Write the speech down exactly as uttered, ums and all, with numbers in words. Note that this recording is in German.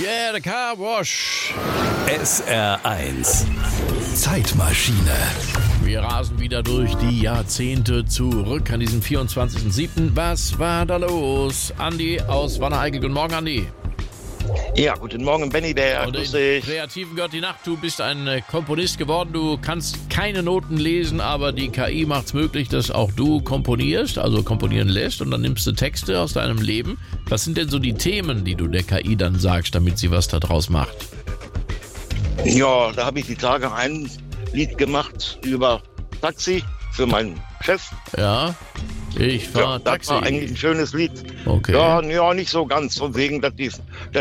Yeah, the car wash. S R eins Zeitmaschine. Wir rasen wieder durch die Jahrzehnte zurück an diesen vierundzwanzigsten siebten Was war da los? Andi aus Wanne-Eickel. Guten Morgen, Andi. Ja, guten Morgen, Benny Bär. Und Grüß in dich. Kreativen gehört die Nacht. Du bist ein äh, Komponist geworden. Du kannst keine Noten lesen, aber die K I macht es möglich, dass auch du komponierst, also komponieren lässt. Und dann nimmst du Texte aus deinem Leben. Was sind denn so die Themen, die du der K I dann sagst, damit sie was da draus macht? Ja, da habe ich die Tage ein Lied gemacht über Taxi für meinen Chef. Ja, ich fahr Ja, das Taxi. war eigentlich ein schönes Lied. Okay. Ja, ja, nicht so ganz, von wegen, dass die,